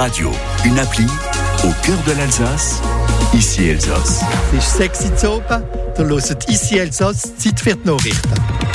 Radio, une appli au cœur de l'Alsace, ici Elsass. Es ist 6 Uhr oben, du hörst ici Elsass, Zeit für die Nachrichten.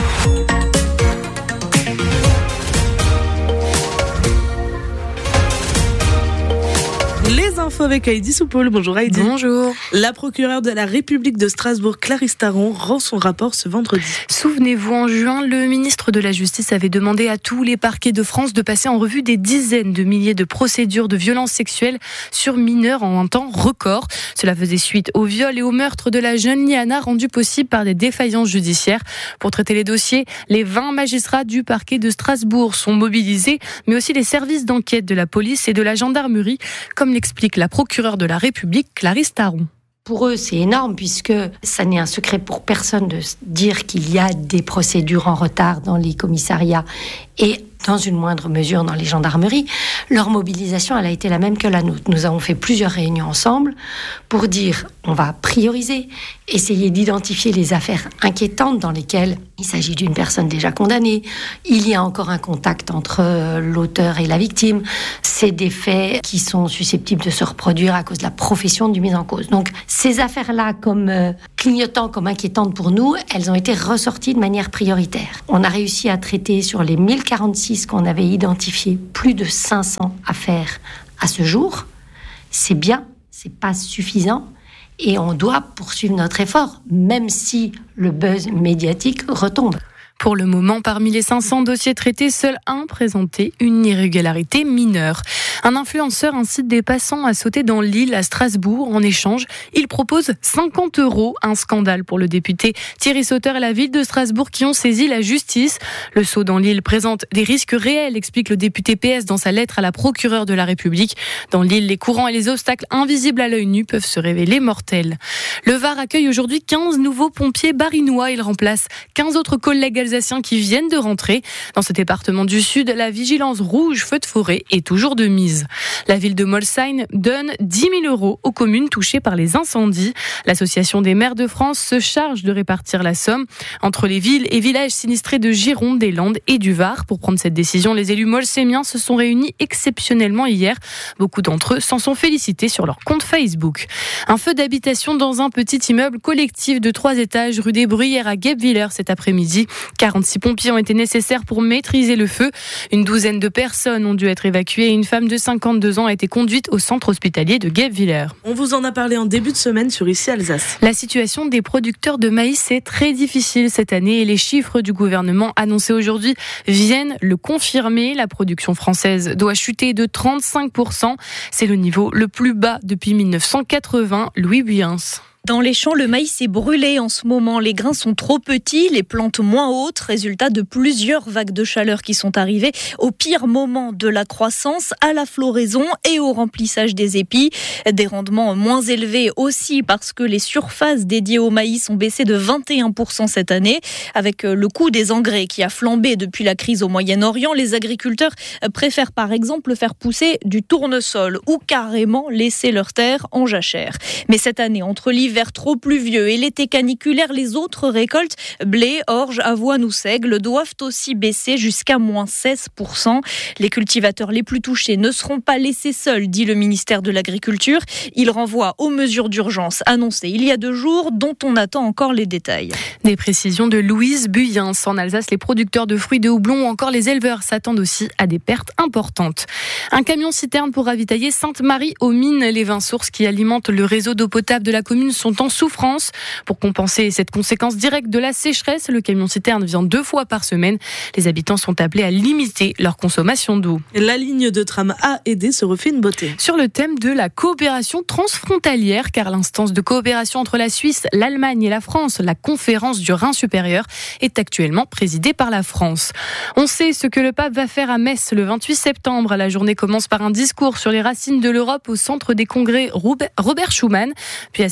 Les infos avec Heidi Soupoul. Bonjour Heidi. Bonjour. La procureure de la République de Strasbourg, Clarisse Taron, rend son rapport ce vendredi. Souvenez-vous, en juin, le ministre de la Justice avait demandé à tous les parquets de France de passer en revue des dizaines de milliers de procédures de violences sexuelles sur mineurs en un temps record. Cela faisait suite au viol et au meurtre de la jeune Liana, rendu possible par des défaillances judiciaires. Pour traiter les dossiers, les 20 magistrats du parquet de Strasbourg sont mobilisés, mais aussi les services d'enquête de la police et de la gendarmerie, comme l'explique la procureure de la République, Clarisse Taron. Pour eux, c'est énorme puisque ça n'est un secret pour personne de dire qu'il y a des procédures en retard dans les commissariats et dans une moindre mesure dans les gendarmeries. Leur mobilisation, elle a été la même que la nôtre. Nous avons fait plusieurs réunions ensemble pour dire on va prioriser, essayer d'identifier les affaires inquiétantes dans lesquelles il s'agit d'une personne déjà condamnée. Il y a encore un contact entre l'auteur et la victime. C'est des faits qui sont susceptibles de se reproduire à cause de la profession du mis en cause. Donc ces affaires-là, comme clignotant, comme inquiétantes pour nous, elles ont été ressorties de manière prioritaire. On a réussi à traiter sur les 1046 qu'on avait identifié plus de 500 affaires à ce jour. C'est bien, c'est pas suffisant et on doit poursuivre notre effort, même si le buzz médiatique retombe. Pour le moment, parmi les 500 dossiers traités, seul un présentait une irrégularité mineure. Un influenceur incite des passants à sauter dans l'île à Strasbourg. En échange, il propose 50 €. Un scandale pour le député Thierry Sauter et la ville de Strasbourg qui ont saisi la justice. Le saut dans l'île présente des risques réels, explique le député PS dans sa lettre à la procureure de la République. Dans l'île, les courants et les obstacles invisibles à l'œil nu peuvent se révéler mortels. Le Var accueille aujourd'hui 15 nouveaux pompiers barinois. Il remplace 15 autres collègues alsaciens qui viennent de rentrer. Dans ce département du Sud, la vigilance rouge feu de forêt est toujours de mise. La ville de Molsheim donne 10 000 € aux communes touchées par les incendies. L'Association des maires de France se charge de répartir la somme entre les villes et villages sinistrés de Gironde, des Landes et du Var. Pour prendre cette décision, les élus molsheimiens se sont réunis exceptionnellement hier. Beaucoup d'entre eux s'en sont félicités sur leur compte Facebook. Un feu d'habitation dans un petit immeuble collectif de 3 étages rue des Bruyères à Guebwiller cet après-midi. 46 pompiers ont été nécessaires pour maîtriser le feu. Une douzaine de personnes ont dû être évacuées et une femme de 52 ans a été conduite au centre hospitalier de Guebwiller. On vous en a parlé en début de semaine sur Ici Alsace. La situation des producteurs de maïs est très difficile cette année et les chiffres du gouvernement annoncés aujourd'hui viennent le confirmer. La production française doit chuter de 35%. C'est le niveau le plus bas depuis 1980. Louis Buyens. Dans les champs, le maïs est brûlé en ce moment. Les grains sont trop petits, les plantes moins hautes, résultat de plusieurs vagues de chaleur qui sont arrivées au pire moment de la croissance, à la floraison et au remplissage des épis. Des rendements moins élevés aussi parce que les surfaces dédiées au maïs ont baissé de 21% cette année. Avec le coût des engrais qui a flambé depuis la crise au Moyen-Orient, les agriculteurs préfèrent par exemple faire pousser du tournesol ou carrément laisser leurs terres en jachère. Mais cette année, entre l'hiver trop pluvieux et l'été caniculaire, les autres récoltes, blé, orge, avoine ou seigle, doivent aussi baisser jusqu'à moins 16%. Les cultivateurs les plus touchés ne seront pas laissés seuls, dit le ministère de l'Agriculture. Il renvoie aux mesures d'urgence annoncées il y a 2 jours, dont on attend encore les détails. Des précisions de Louise Buyens. En Alsace, les producteurs de fruits de houblon ou encore les éleveurs s'attendent aussi à des pertes importantes. Un camion-citerne pour ravitailler Sainte-Marie aux Mines. Les 20 sources qui alimentent le réseau d'eau potable de la commune sont en souffrance. Pour compenser cette conséquence directe de la sécheresse, le camion-citerne vient 2 fois par semaine. Les habitants sont appelés à limiter leur consommation d'eau. La ligne de tram A et D se refait une beauté. Sur le thème de la coopération transfrontalière, car l'instance de coopération entre la Suisse, l'Allemagne et la France, la conférence du Rhin supérieur, est actuellement présidée par la France. On sait ce que le pape va faire à Metz le 28 septembre. La journée commence par un discours sur les racines de l'Europe au centre des congrès Robert Schuman. Puis à 16h, le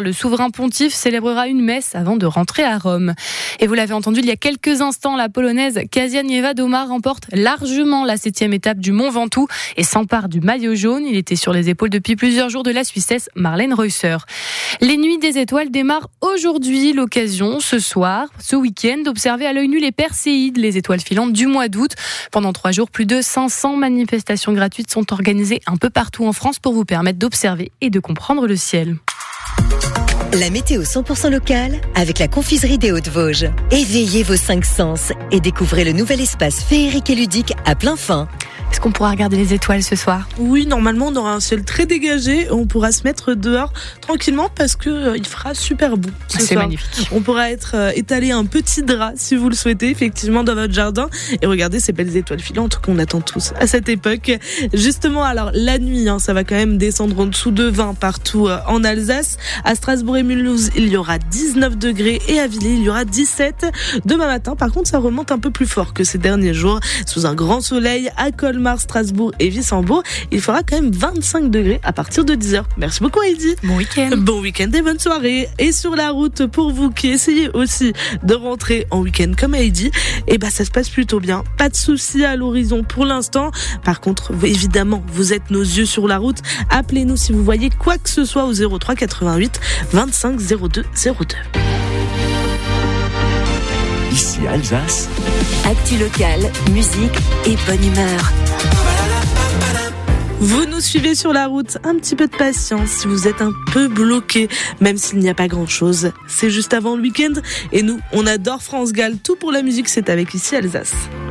le souverain pontife célébrera une messe avant de rentrer à Rome. Et vous l'avez entendu il y a quelques instants, la polonaise Kasia Niewiadoma remporte largement la 7e étape du Mont Ventoux et s'empare du maillot jaune. Il était sur les épaules depuis plusieurs jours de la Suissesse Marlène Reusser. Les nuits des étoiles démarrent aujourd'hui. L'occasion ce soir, ce week-end, d'observer à l'œil nu les Perséides, les étoiles filantes du mois d'août. Pendant 3 jours, plus de 500 manifestations gratuites sont organisées un peu partout en France pour vous permettre d'observer et de comprendre le ciel. La météo 100% locale avec la confiserie des Hauts-de-Vosges. Éveillez vos 5 sens et découvrez le nouvel espace féerique et ludique à plein fin. Est-ce qu'on pourra regarder les étoiles ce soir ? Oui, normalement, on aura un ciel très dégagé. On pourra se mettre dehors tranquillement parce que il fera super beau ce C'est soir. magnifique. On pourra étaler un petit drap si vous le souhaitez, effectivement, dans votre jardin et regarder ces belles étoiles filantes qu'on attend tous à cette époque. Justement, alors la nuit, ça va quand même descendre en dessous de 20 partout en Alsace. À Strasbourg et Mulhouse, il y aura 19 degrés et à Villers, il y aura 17. Demain matin, par contre, ça remonte un peu plus fort que ces derniers jours. Sous un grand soleil à Colmar, Strasbourg et Wissembourg, il fera quand même 25 degrés à partir de 10h. Merci beaucoup Heidi. Bon week-end. Bon week-end et bonne soirée. Et sur la route, pour vous qui essayez aussi de rentrer en week-end comme Heidi, ça se passe plutôt bien. Pas de soucis à l'horizon pour l'instant. Par contre, évidemment, vous êtes nos yeux sur la route. Appelez-nous si vous voyez quoi que ce soit au 03 88 25 02 02. Ici Alsace, Actu local, musique et bonne humeur. Vous nous suivez sur la route, un petit peu de patience si vous êtes un peu bloqué, même s'il n'y a pas grand-chose. C'est juste avant le week-end et nous, on adore France Gall. Tout pour la musique, c'est avec Ici Alsace.